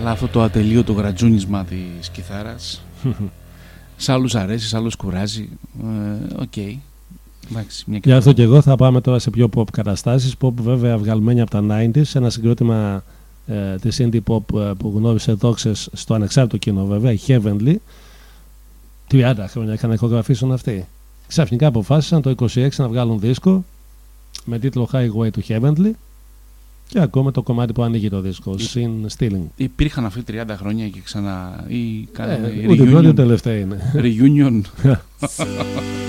Αλλά αυτό το ατελείωτο γρατζούνισμα της κιθάρας σε άλλους αρέσει, σε άλλους κουράζει. Οκ. Γι' αυτό και εγώ θα πάμε τώρα σε πιο pop καταστάσεις. Pop βέβαια βγαλμένη από τα 90s. Ένα συγκρότημα της indie pop που γνώρισε δόξες στο ανεξάρτητο κοινό βέβαια, η Heavenly. 30 χρόνια είχαν ηχογραφήσουν αυτοί. Ξαφνικά αποφάσισαν το 26 να βγάλουν δίσκο με τίτλο Highway to Heavenly και ακόμα το κομμάτι που ανοίγει το δίσκο, Sin Stealing. Υπήρχαν αυτοί 30 χρόνια και ξανά. Ούτε πρώτη ούτε τελευταία είναι. Reunion.